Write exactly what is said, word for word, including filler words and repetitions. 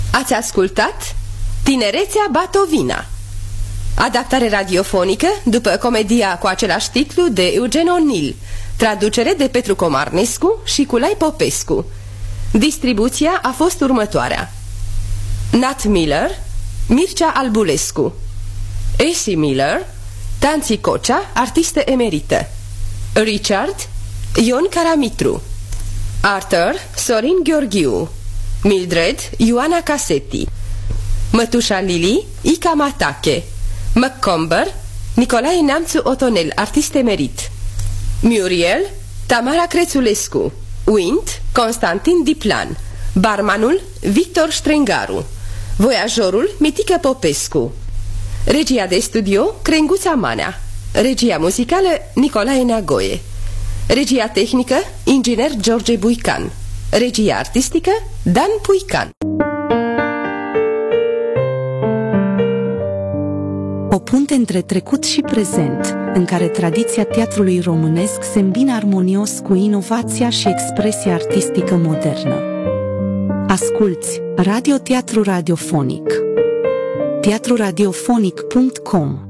Ați ascultat Tinerețea Batovina, adaptare radiofonică după comedia cu același titlu de Eugen O'Neill, traducere de Petru Comarnescu și Culai Popescu. Distribuția a fost următoarea: Nat Miller, Mircea Albulescu, Essie Miller, Tanți Cocea, artistă emerită, Richard, Ion Caramitru, Arthur, Sorin Gheorghiu, Mildred, Ioana Casetti, Mătușa Lili, Ica Matache, McComber, Nicolae Neamțu Otonel, artist emerit, Muriel, Tamara Crețulescu, Wint, Constantin Diplan, barmanul, Victor Strengaru, voiajorul, Mitică Popescu, regia de studio, Crenguța Manea, regia muzicală, Nicolae Neagoie, regia tehnică, inginer George Buican, regia artistică, Dan Puican. O punte între trecut și prezent, în care tradiția teatrului românesc se îmbină armonios cu inovația și expresia artistică modernă. Asculți Radio Teatru Radiofonic. teatru radiofonic punct com